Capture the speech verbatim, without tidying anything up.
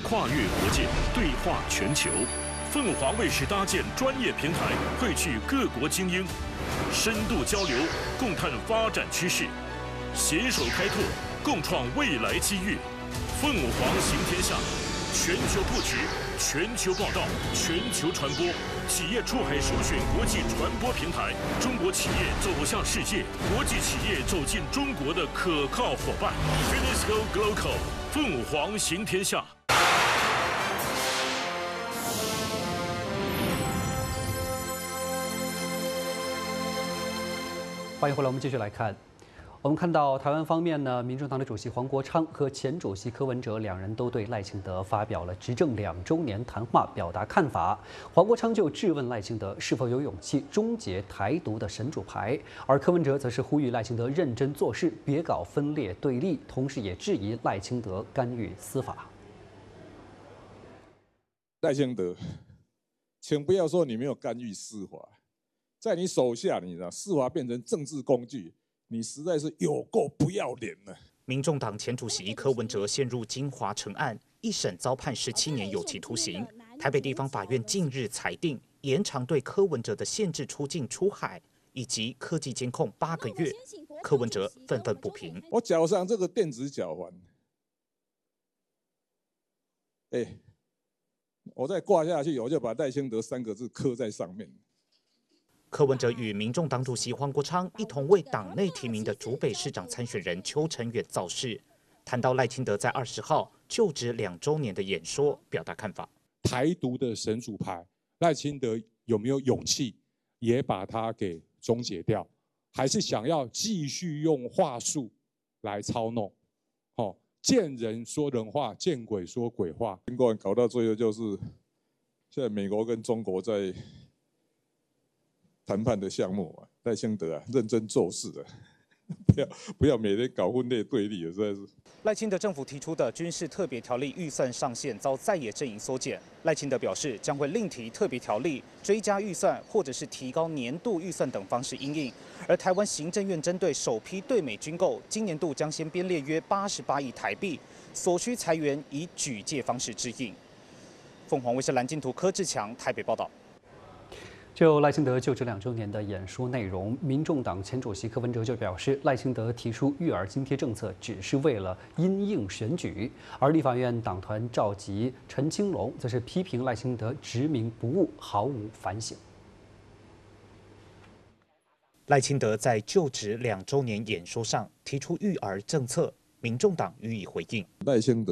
跨越国界，对话全球。凤凰卫视搭建专业平台，汇聚各国精英，深度交流，共探发展趋势，携手开拓，共创未来机遇。凤凰行天下，全球布局，全球报道，全球传播。企业出海首选国际传播平台，中国企业走向世界，国际企业走进中国的可靠伙伴。Finisco Global， 凤凰行天下。 欢迎回来，我们继续来看。我们看到台湾方面呢，民众党的主席黄国昌和前主席柯文哲两人都对赖清德发表了执政两周年谈话，表达看法。黄国昌就质问赖清德是否有勇气终结台独的神主牌，而柯文哲则是呼吁赖清德认真做事，别搞分裂对立，同时也质疑赖清德干预司法。 赖清德，请不要说你没有干预司法，在你手下，你知道司法变成政治工具。你实在是有够不要脸了！ 民众党前主席柯文哲陷入金华城案，一审遭判十七年有期徒刑。台北地方法院近日裁定延长对柯文哲的限制出境出海以及科技监控八个月。柯文哲愤愤不平： 我脚上这个电子脚环，哎、欸，我再挂下去，我就把赖清德三个字刻在上面。 柯文哲与民众党主席黄国昌一同为党内提名的竹北市长参选人邱成远造势，谈到赖清德在二十号就职两周年的演说，表达看法。 台独的神主牌，赖清德有没有勇气也把它给终结掉？还是想要继续用话术来操弄？哦，见人说人话，见鬼说鬼话。 经过搞到最后，就是现在美国跟中国在谈判的项目啊，赖清德啊，认真做事啊，不要不要每天搞分裂对立，实在是。 赖清德政府提出的军事特别条例预算上限遭在野阵营缩减，赖清德表示将会另提特别条例追加预算，或者是提高年度预算等方式因应。而台湾行政院针对首批对美军购，今年度将先编列约八十八亿台币，所需裁员以举借方式支应。凤凰卫视蓝金图柯志强台北报道。 就赖清德就职两周年的演说内容，民众党前主席柯文哲就表示，赖清德提出育儿津贴政策只是为了因应选举，而立法院党团召集陈清龙则是批评赖清德执迷不悟，毫无反省。 赖清德在就职两周年演说上提出育儿政策，民众党予以回应。 赖清德